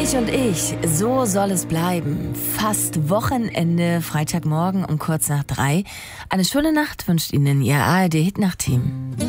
Mich und ich, so soll es bleiben. Fast Wochenende, Freitagmorgen um kurz nach 3. Eine schöne Nacht wünscht Ihnen Ihr ARD-Hit-Nacht-Team.